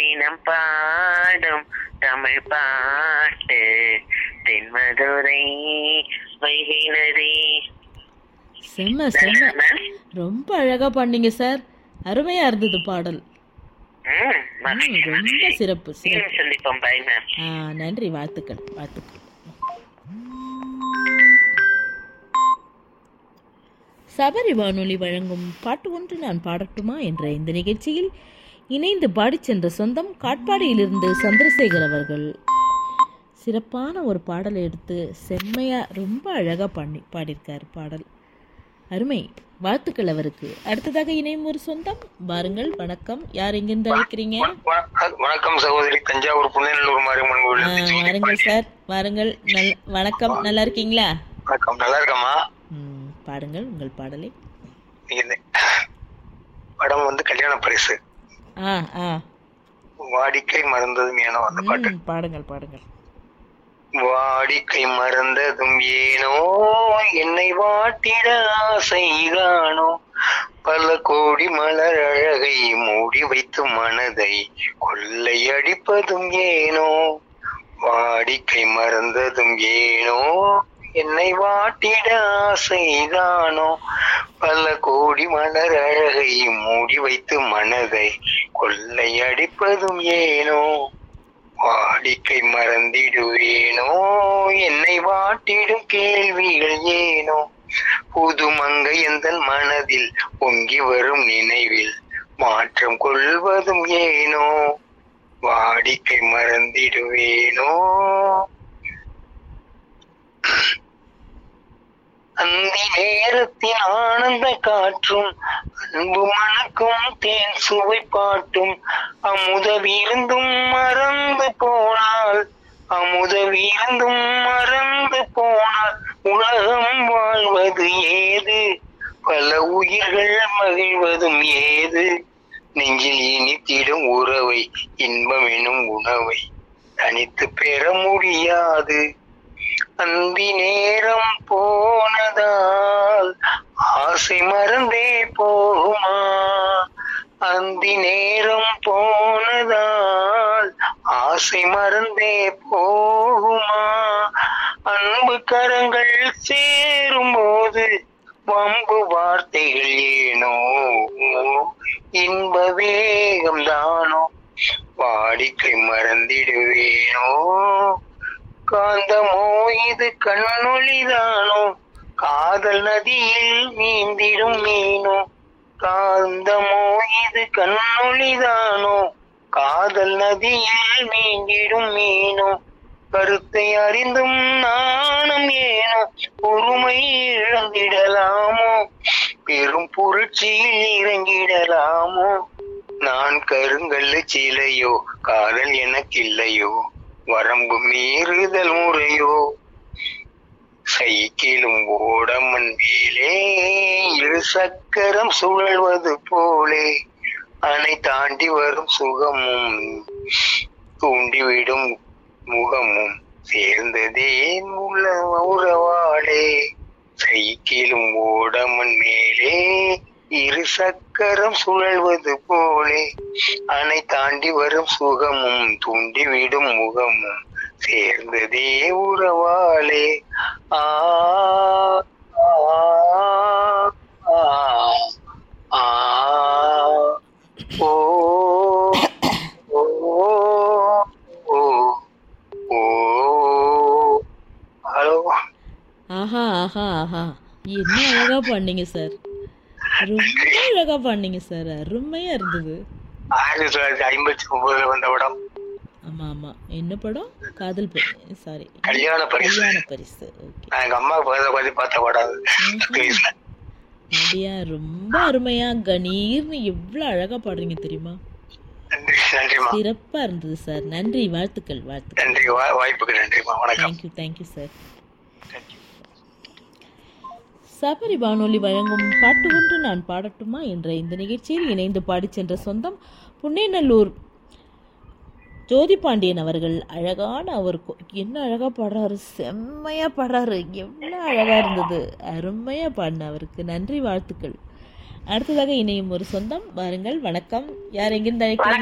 தினம் பாடும் தமிழ் பாட்டு தென்மதுரை வைகை நதி. செம்ம செம்ம, ரொம்ப அழகா பாடினீங்க சார். அருமையா இருந்தது பாடல். ரொம்ப சிறப்பு சிறப்பு. சந்திப்போம். By ma'am. நன்றி, வாழ்த்துக்கள் வாழ்த்துக்கள். சபரி வானொலி வழங்கும் பாட்டு ஒன்று நான் பாடட்டுமா என்ற இந்த நிகழ்ச்சியில் இணைந்து பாடிச் சென்ற சொந்தம் காட்பாடியிலிருந்து சந்திரசேகர் அவர்கள் சிறப்பான ஒரு பாடலை எடுத்து செம்மையா ரொம்ப அழகா பாடியிருக்கார். பாடல் அருமை, வாழ்த்துக்கள் அவருக்கு. அடுத்ததாக இணையும் ஒரு சொந்தம். வாருங்கள், வணக்கம். யார் எங்கிருந்து அழைக்கிறீங்க? வணக்கம் சகோதரி, தஞ்சாவூர் புனேநல்லூர் மாரியம்மன் கோவில். வாருங்கள் சார், வாருங்கள். வணக்கம், நல்லா இருக்கீங்களா? வணக்கம், நல்லா இருக்கமா. பாடுங்கள் உங்கள் பாடலை. படம் கல்யாண பரிசு. வாடிக்கை மறந்ததும் ஏனோ அந்த பாட்டு. பாடுங்கள் பாடுங்கள். வாடிக்கை மறந்ததும் ஏனோ என்னை வாட்டிட ஆசைதானோ, பல கோடி மலர் அழகை மூடி வைத்து மனதை கொள்ளையடிப்பதும் ஏனோ, வாடிக்கை மறந்ததும் ஏனோ என்னை வாட்டிட ஆசைதானோ, பல கோடி மலர் அழகை மூடி வைத்து மனதை கொள்ளையடிப்பதும் ஏனோ, வாடிக்கை மறந்திடுவேனோ என்னை வாட்டிடும் கேள்விகள் ஏனோ, புது மங்கை எந்தன் மனதில் பொங்கி வரும் நினைவில் மாற்றம் கொள்வதும் ஏனோ, வாடிக்கை மறந்திடுவேனோ. அந்தி நேரத்தின் ஆனந்த காற்றும் அன்பு மணக்கும் தேன் சுவை பாட்டும் அமுத விருந்தும் மறந்து போனால், அமுத விருந்தும் மறந்து போனால் உலகம் வாழ்வது ஏது, பல உயிர்கள் மகிழ்வதும் ஏது, நெஞ்சில் இனித்திடும் உறவை இன்பம் எனும் உணவை தனித்து பெற முடியாது. அந்தி நேரம் போனதால் ஆசை மறந்தே போகுமா, அந்தி நேரம் போனதால் ஆசை மறந்தே போகுமா, அன்பு கரங்கள் சேரும் போது வம்பு வார்த்தைகள் ஏனோ, இன்ப வேகம் தானோ, வாடிக்கை மறந்திடுவேனோ, காந்தமோ இது கண்ணொளிதானோ, காதல் நதியில் நீந்திடும் மீனோ, காந்தமோ இது கண்ணொளிதானோ, காதல் நதியில் நீந்திடும் மீனோ, கருத்தை அறிந்தும் நாணம் ஏனோ, பொறுமை இழந்திடலாமோ, பெரும் புரட்சியில் இறங்கிடலாமோ, நான் கருங்கல்லு சிலையோ காதல் எனக்கில்லையோ, வரம்பு மீறுதல் முறையோ, சைக்கிளும் ஓடமன் மேலே இரு சக்கரம் சுழல்வது போலே, அணை தாண்டி வரும் சுகமும் தூண்டிவிடும் முகமும் சேர்ந்ததே உறவாடே, சைக்கிளும் ஓடமன் மேலே இரு சக்கரம் சுழல்வது போலே, அணை தாண்டி வரும் சுகமும் தூண்டிவிடும் முகமும் சேர்ந்ததே உறவாளே. ஆ ஓ ஹலோ. ஆஹா ஆஹா ஆஹா, என்ன அழகா பாடினீங்க சார், ரொம்ப அழகா பாடினீங்க சார். அருமையா இருந்தது. 1959 வந்த படம். ஆமா ஆமா, என்ன படம்? காதல் சாரி கல்யாண பரிசு. எங்க அம்மா பார்த்த படம். அப்படியா? ரொம்ப அருமையா கணீர்னு எவ்வளவு அழகா பாடுறீங்க தெரியுமா? சிறப்பா இருந்தது சார். நன்றி, வாழ்த்துக்கள் வாழ்த்துக்கள். நன்றி, வாய்ப்புக்கு நன்றிமா. வணக்கம். Thank you sir. சபரி வானொலி வழங்கும் பாட்டு ஒன்று நான் பாடட்டுமா என்ற இந்த நிகழ்ச்சியில் இணைந்து பாடிச் சென்ற சொந்தம் புனேநல்லூர் ஜோதி பாண்டியன் அவர்கள். அழகான அவர் என்ன அழகா பாடுறாரு, செம்மையா பாடுறாரு, எவ்வளோ அழகா இருந்தது, அருமையா பாடின அவருக்கு நன்றி, வாழ்த்துக்கள். அடுத்ததாக இணையும் ஒரு சொந்தம். வாருங்கள், வணக்கம். யார் எங்கிருந்து அழைக்கிறீங்க?